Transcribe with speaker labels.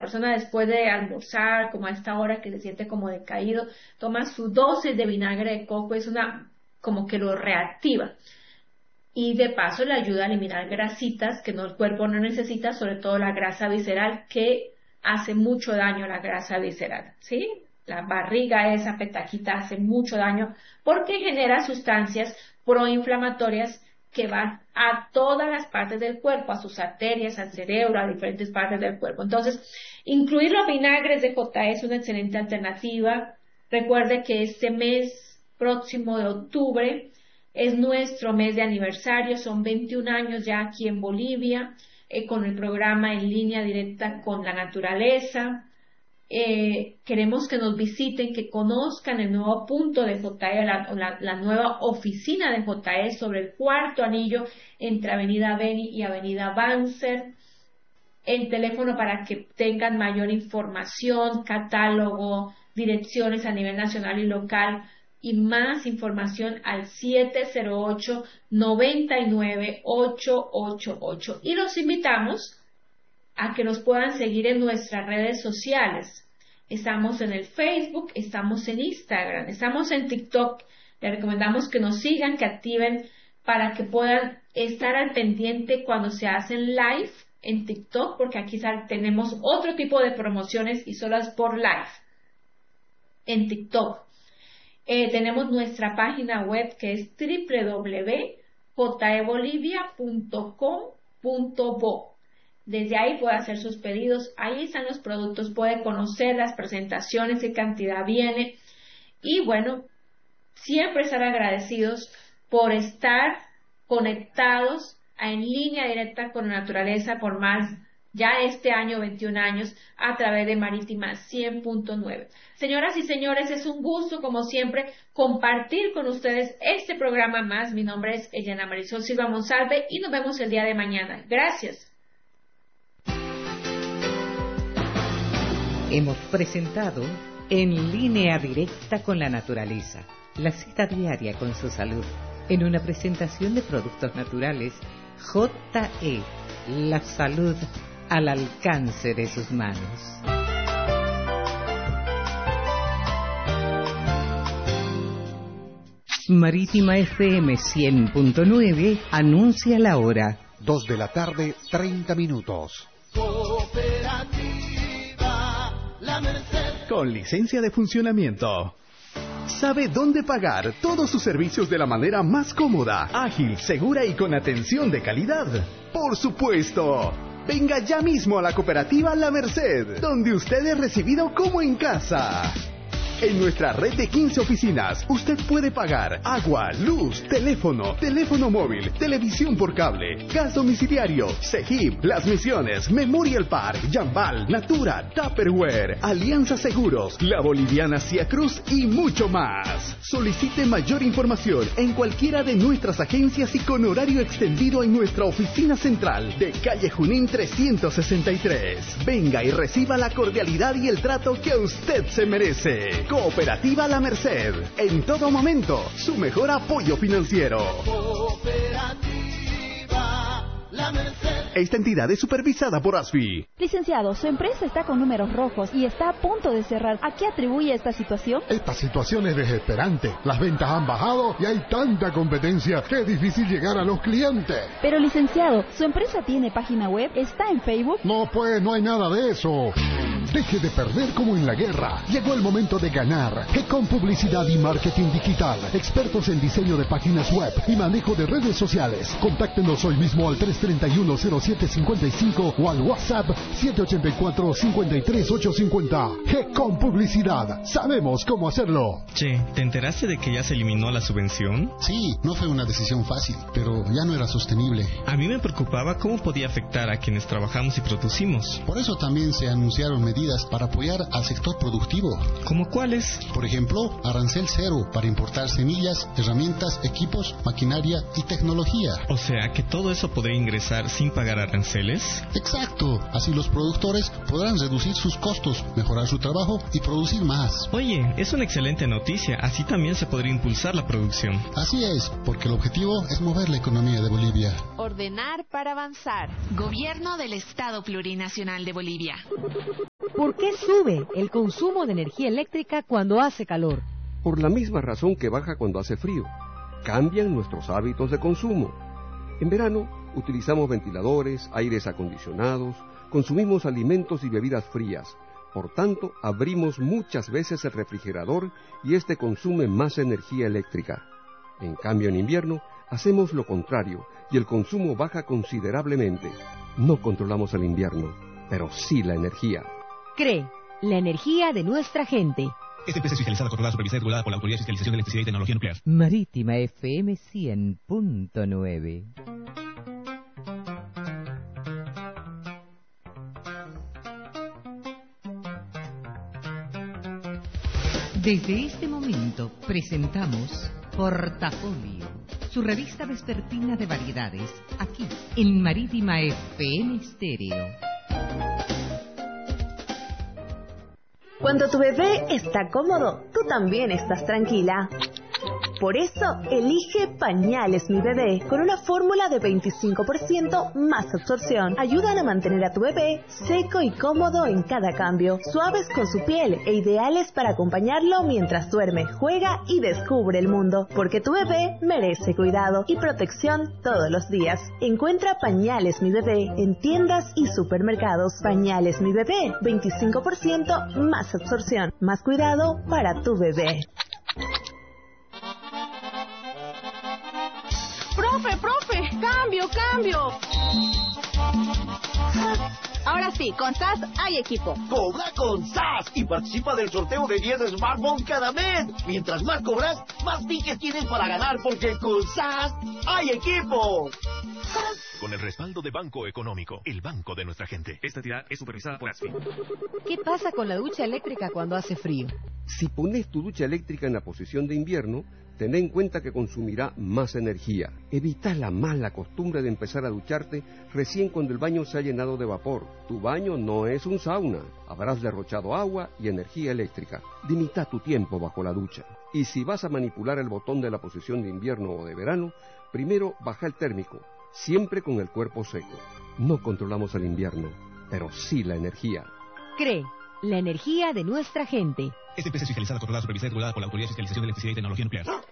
Speaker 1: persona después de almorzar, como a esta hora que se siente como decaído, toma su dosis de vinagre de coco, es como que lo reactiva. Y de paso le ayuda a eliminar grasitas que el cuerpo no necesita, sobre todo la grasa visceral, que hace mucho daño a la grasa visceral, ¿sí? La barriga, esa petaquita, hace mucho daño porque genera sustancias proinflamatorias que van a todas las partes del cuerpo, a sus arterias, al cerebro, a diferentes partes del cuerpo. Entonces, incluir los vinagres de JE es una excelente alternativa. Recuerde que este mes próximo de octubre es nuestro mes de aniversario, son 21 años ya aquí en Bolivia, con el programa En Línea Directa con la Naturaleza. Queremos que nos visiten, que conozcan el nuevo punto de JE, la nueva oficina de JE sobre el cuarto anillo entre Avenida Beni y Avenida Banzer. El teléfono para que tengan mayor información, catálogo, direcciones a nivel nacional y local y más información al 708-99-888. Y los invitamos a que nos puedan seguir en nuestras redes sociales. Estamos en el Facebook, estamos en Instagram, estamos en TikTok. Les recomendamos que nos sigan, que activen para que puedan estar al pendiente cuando se hacen live en TikTok, porque aquí tenemos otro tipo de promociones y solo es por live en TikTok. Tenemos nuestra página web que es www.jebolivia.com.bo. Desde ahí puede hacer sus pedidos, ahí están los productos, puede conocer las presentaciones, qué cantidad viene y bueno, siempre estar agradecidos por estar conectados en línea directa con la naturaleza por más, ya este año 21 años, a través de Marítima 100.9. Señoras y señores, es un gusto, como siempre, compartir con ustedes este programa más. Mi nombre es Eliana Marisol Silva Monsalve y nos vemos el día de mañana. Gracias.
Speaker 2: Hemos presentado En Línea Directa con la Naturaleza, la cita diaria con su salud, en una presentación de productos naturales JE, la salud al alcance de sus manos. Marítima FM 100.9 anuncia la hora.
Speaker 3: 2 de la tarde, 30 minutos.
Speaker 4: Con licencia de funcionamiento. Sabe dónde pagar todos sus servicios de la manera más cómoda, ágil, segura y con atención de calidad. ¡Por supuesto! Venga ya mismo a la cooperativa La Merced, donde usted es recibido como en casa. En nuestra red de 15 oficinas, usted puede pagar agua, luz, teléfono móvil, televisión por cable, gas domiciliario, CEGIP, Las Misiones, Memorial Park, Jambal, Natura, Tupperware, Alianza Seguros, La Boliviana Cia Cruz y mucho más. Solicite mayor información en cualquiera de nuestras agencias y con horario extendido en nuestra oficina central de calle Junín 363. Venga y reciba la cordialidad y el trato que usted se merece. Cooperativa La Merced, en todo momento, su mejor apoyo financiero. Cooperativa La Merced. Esta entidad es supervisada por ASFI.
Speaker 5: Licenciado, su empresa está con números rojos y está a punto de cerrar. ¿A qué atribuye esta situación?
Speaker 6: Esta situación es desesperante. Las ventas han bajado y hay tanta competencia que es difícil llegar a los clientes.
Speaker 5: Pero licenciado, ¿su empresa tiene página web? ¿Está en Facebook?
Speaker 6: No, pues no hay nada de eso. Deje de perder como en la guerra. Llegó el momento de ganar. Con publicidad y marketing digital. Expertos en diseño de páginas web y manejo de redes sociales. Contáctenos hoy mismo al 331-0755 o al WhatsApp 784-53850. Con publicidad. Sabemos cómo hacerlo.
Speaker 7: Che, ¿te enteraste de que ya se eliminó la subvención?
Speaker 8: Sí, no fue una decisión fácil, pero ya no era sostenible.
Speaker 7: A mí me preocupaba cómo podía afectar a quienes trabajamos y producimos.
Speaker 8: Por eso también se anunciaron medidas para apoyar al sector productivo.
Speaker 7: ¿Cómo cuáles?
Speaker 8: Por ejemplo, arancel cero para importar semillas, herramientas, equipos, maquinaria y tecnología.
Speaker 7: O sea, que todo eso podría ingresar sin pagar aranceles.
Speaker 8: Exacto. Así los productores podrán reducir sus costos, mejorar su trabajo y producir más.
Speaker 7: Oye, es una excelente noticia. Así también se podría impulsar la producción.
Speaker 8: Así es, porque el objetivo es mover la economía de Bolivia.
Speaker 9: Ordenar para avanzar. Gobierno del Estado Plurinacional de Bolivia. ¿Por qué sube el consumo de energía eléctrica cuando hace calor?
Speaker 10: Por la misma razón que baja cuando hace frío. Cambian nuestros hábitos de consumo. En verano utilizamos ventiladores, aires acondicionados, consumimos alimentos y bebidas frías. Por tanto, abrimos muchas veces el refrigerador y este consume más energía eléctrica. En cambio, en invierno, hacemos lo contrario y el consumo baja considerablemente. No controlamos el invierno, pero sí la energía.
Speaker 9: CRE, la energía de nuestra gente.
Speaker 11: Esta empresa es fiscalizada, controlada, supervisada y regulada por la Autoridad de Fiscalización de Electricidad y Tecnología Nuclear.
Speaker 2: Marítima FM 100.9. Desde este momento presentamos Portafolio, su revista vespertina de variedades, aquí en Marítima FM Stereo.
Speaker 12: Cuando tu bebé está cómodo, tú también estás tranquila. Por eso, elige Pañales Mi Bebé, con una fórmula de 25% más absorción. Ayudan a mantener a tu bebé seco y cómodo en cada cambio, suaves con su piel e ideales para acompañarlo mientras duerme, juega y descubre el mundo. Porque tu bebé merece cuidado y protección todos los días. Encuentra Pañales Mi Bebé en tiendas y supermercados. Pañales Mi Bebé, 25% más absorción, más cuidado para tu bebé.
Speaker 13: ¡Profe! ¡Cambio! Ahora sí, con SAS hay equipo.
Speaker 14: Cobra con SAS y participa del sorteo de 10 smartphones cada mes. Mientras más cobras, más tickets tienes para ganar, porque con SAS hay equipo.
Speaker 15: Con el respaldo de Banco Económico, el banco de nuestra gente. Esta entidad es supervisada por ASFI.
Speaker 9: ¿Qué pasa con la ducha eléctrica cuando hace frío?
Speaker 10: Si pones tu ducha eléctrica en la posición de invierno, ten en cuenta que consumirá más energía. Evita la mala costumbre de empezar a ducharte recién cuando el baño se ha llenado de vapor. Tu baño no es un sauna. Habrás derrochado agua y energía eléctrica. Limita tu tiempo bajo la ducha. Y si vas a manipular el botón de la posición de invierno o de verano, primero baja el térmico, siempre con el cuerpo seco. No controlamos el invierno, pero sí la energía.
Speaker 9: CRE, la energía de nuestra gente.
Speaker 11: Esta empresa es fiscalizada, controlada, supervisada y regulada por la Autoridad de Fiscalización de Electricidad y Tecnología Nuclear.